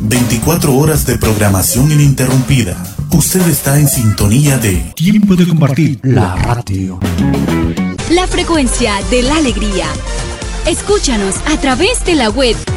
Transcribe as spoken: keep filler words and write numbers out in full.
veinticuatro horas de programación ininterrumpida. Usted está en sintonía de Tiempo de Compartir, la radio. La frecuencia de la alegría. Escúchanos a través de la web